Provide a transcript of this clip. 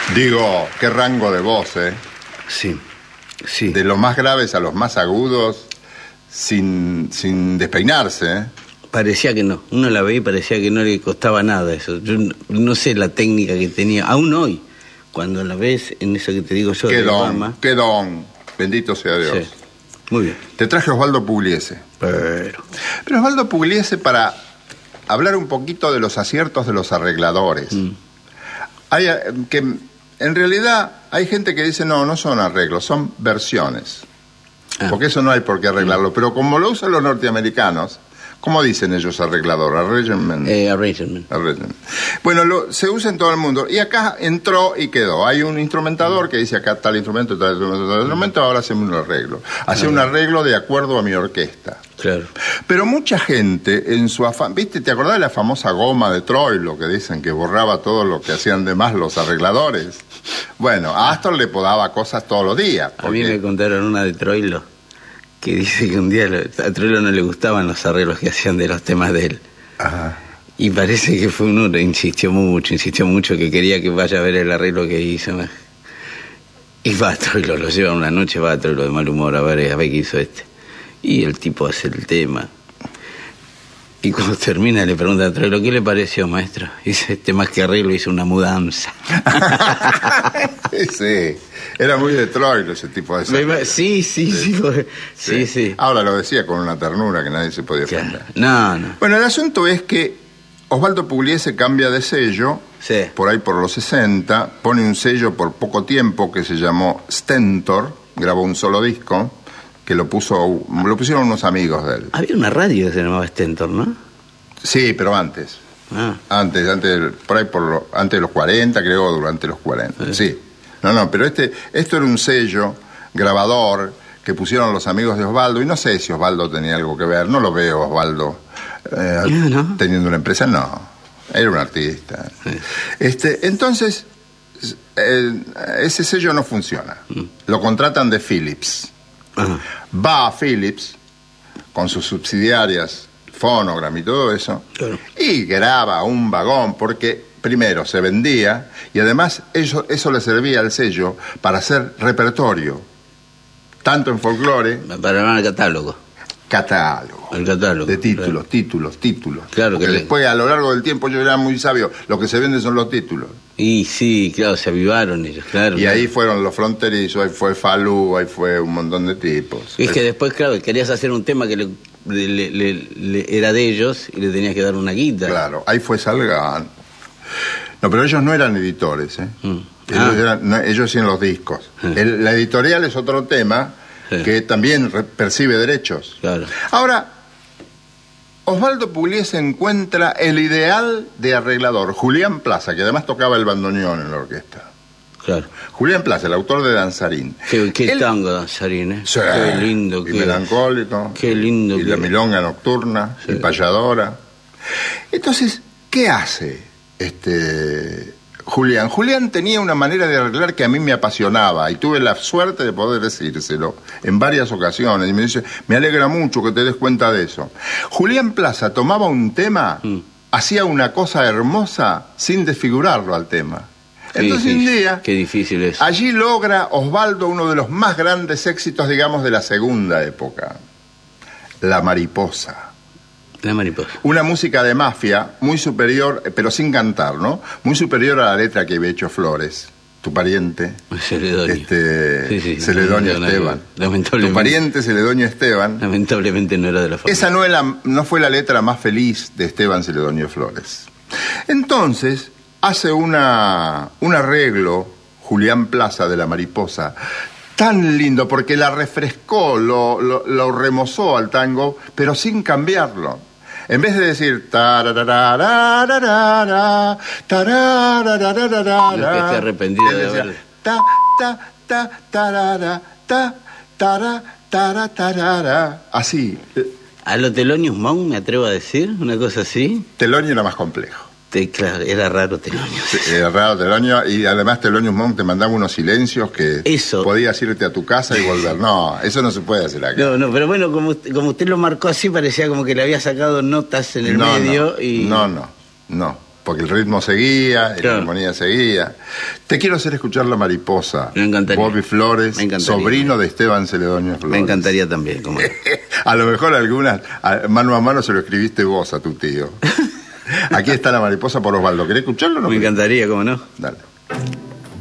Digo, qué rango de voz, ¿eh? Sí, sí. De los más graves a los más agudos, sin despeinarse, ¿eh? Parecía que no. Uno la veía y parecía que no le costaba nada eso. Yo no sé la técnica que tenía, aún hoy, cuando la ves en eso que te digo yo. Qué don. Bendito sea Dios. Sí. Muy bien. Te traje a Osvaldo Pugliese. Pero Osvaldo Pugliese, para hablar un poquito de los aciertos de los arregladores. Hay que en realidad hay gente que dice no son arreglos, son versiones. Porque eso no hay por qué arreglarlo. Pero como lo usan los norteamericanos, ¿cómo dicen ellos arreglador? Arrangement. Arrangement. Bueno, se usa en todo el mundo. Y acá entró y quedó. Hay un instrumentador que dice acá tal instrumento, tal instrumento, ahora hacemos un arreglo. Hace un arreglo de acuerdo a mi orquesta. Claro. Pero mucha gente en su afán... ¿Viste? ¿Te acordás de la famosa goma de Troilo que dicen que borraba todo lo que hacían de más los arregladores? Bueno, a Astor le podaba cosas todos los días. A mí me contaron una de Troilo que dice que un día a Troilo no le gustaban los arreglos que hacían de los temas de él. Ajá. Y parece que fue uno que insistió mucho, que quería que vaya a ver el arreglo que hizo. Y va a Troilo, lo lleva una noche, va a Troilo de mal humor a ver qué hizo este. Y el tipo hace el tema. Y cuando termina le pregunta a Troilo, ¿qué le pareció, maestro? Y dice, más que arreglo, hizo una mudanza. Sí, era muy de Troilo ese tipo de cosas. Sí. Ahora lo decía con una ternura que nadie se podía ofender. No. Bueno, el asunto es que Osvaldo Pugliese cambia de sello, por ahí por los 60, pone un sello por poco tiempo que se llamó Stentor, grabó un solo disco, que lo pusieron unos amigos de él. Había una radio que se llamaba Stentor, ¿no? Sí, pero antes. Antes, por ahí antes de los 40, creo, durante los 40. Sí. No, pero esto era un sello grabador que pusieron los amigos de Osvaldo, y no sé si Osvaldo tenía algo que ver, no lo veo Osvaldo teniendo una empresa, no. Era un artista. Entonces, ese sello no funciona. Lo contratan de Philips. Va a Philips con sus subsidiarias Phonogram y todo eso, y graba un vagón, porque primero se vendía y además eso le servía al sello para hacer repertorio, tanto en folclore, para el catálogo. El catálogo de títulos, claro. títulos. Claro, porque después, a lo largo del tiempo, yo era muy sabio, lo que se vende son los títulos. Y sí, claro, se avivaron ellos, claro. Y ahí fueron los fronterizos, ahí fue Falú, ahí fue un montón de tipos. Es que después, claro, querías hacer un tema que era de ellos y le tenías que dar una guita. Claro, ahí fue Salgan. No, pero ellos no eran editores, ¿eh? Ellos hacían los discos. La editorial es otro tema que también percibe derechos. Claro. Ahora, Osvaldo Pugliese encuentra el ideal de arreglador, Julián Plaza, que además tocaba el bandoneón en la orquesta. Claro. Julián Plaza, el autor de Danzarín. Qué tango Danzarín, ¿eh? Sí. Qué lindo. Y melancólico. Qué lindo. Y la milonga nocturna, y payadora. Entonces, ¿qué hace Julián? Julián tenía una manera de arreglar que a mí me apasionaba y tuve la suerte de poder decírselo en varias ocasiones. Y me dice, me alegra mucho que te des cuenta de eso. Julián Plaza tomaba un tema, hacía una cosa hermosa sin desfigurarlo al tema. Entonces un día, qué difícil es. Allí logra Osvaldo uno de los más grandes éxitos, digamos, de la segunda época, La Mariposa. La Mariposa. Una música de mafia muy superior, pero sin cantar, ¿no? Muy superior a la letra que había hecho Flores, tu pariente. Celedonio. Celedonio Esteban. Lamentablemente. Tu pariente Celedonio Esteban. Lamentablemente no era de la familia. Esa no fue la letra más feliz de Esteban Celedonio Flores. Entonces, hace un arreglo, Julián Plaza, de La Mariposa, tan lindo, porque la refrescó, lo remozó al tango, pero sin cambiarlo. En vez de decir tarararararara, tarararararara, No, que esté arrepentido de haber... tarara, así. A lo Thelonious Monk, me atrevo a decir, una cosa así. Thelonious era más complejo. Claro, era raro Thelonious. Era raro Thelonious, y además Thelonious Monk te mandaba unos silencios que podías irte a tu casa y volver. No, eso no se puede hacer acá. No, pero bueno, como usted lo marcó así, parecía como que le había sacado notas en el medio y... No. porque el ritmo seguía, Claro. la armonía seguía. Te quiero hacer escuchar La Mariposa. Me encantaría. Bobby Flores, Me encantaría. sobrino de Esteban Celedonio Flores. Me encantaría también. Como... A lo mejor algunas, mano a mano se lo escribiste vos a tu tío. Aquí está La Mariposa por Osvaldo. ¿Querés escucharlo o no? Me encantaría, ¿cómo no? Dale.